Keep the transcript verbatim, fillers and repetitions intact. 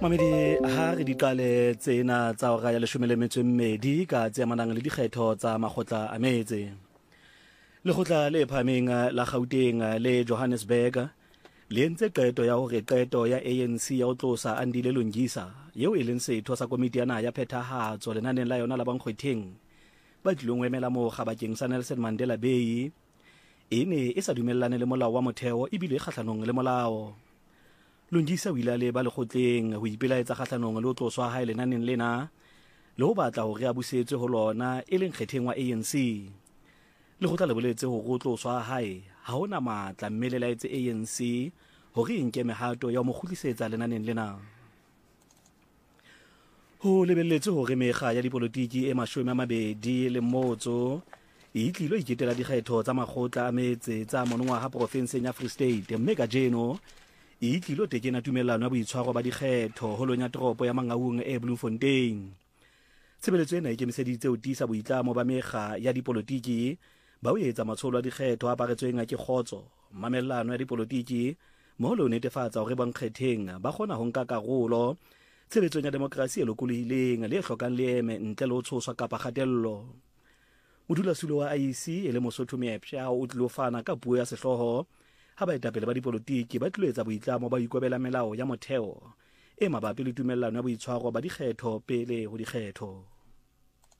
Mamedi ha re di qale tsena tsa hora ya leshome le metso e mmedi ka tse amanang le dikgetho tsa makgotla a metse. Lekgotla le phahameng la Gauteng le Johannesburg le entse qeto ya hore qeto ya A N C ya ho tlosa Andile Lungisa eo e leng setho sa komiti yana ya phethahatso lenaneng la yona la Banqwetheng ba tlilong ho emela mokga bakeng sa Nelson Mandela Bay e ne e sa dumellane le molao wa motheo ebile kgahlanong le molao. Lungisa o ile a leba lekgotleng ho ipelaetsa kgahlanong le ho tloswa hae lenaneng lena le ho batla hore a busetswe ho lona e leng kgetheng wa A N C. Lekgotla le boletse hore ho tloswa hae ha hona matla mme le laetse A N C hore e nke mehato ya ho mo kgutlisetsa lenaneng lena. Ho lebelletswe hore mekga ya dipolotiki e mashome a mabedi le motso e tlilo iketela dikgetho tsa makgotla a metse tsa monongwaha profenseng ya Free State, mme ka jeno e tlilo tekena tumellano ya boitshwaro ba dikgetho holong ya toropo ya Mangaung e Bloemfontein. Tshebeletso ena e ikemiseditse ho tiisa boitlamo ba mekga ya dipolotiki ba ho etsa matsholo a dikgetho a aparetsweng ke kgotso, mamellano ya dipolotiki mmoho le ho netefatsa hore Banqwetheng ba kgona ho nka karolo tshebetsong ya demokrasi e lokolohileng le e hlokang leeme ntle le ho tshoswa kapa kgatello. Modulasetulo wa I E C e le Mosotho Moepsha o tlilo fana ka puo ya sehloho ha baetapele ba dipolotiki ba tlilo etsa boitlamo ba ikobela melao ya motheo e mabapi le tumellano ya boitshwaro ba dikgetho pele ho dikgetho.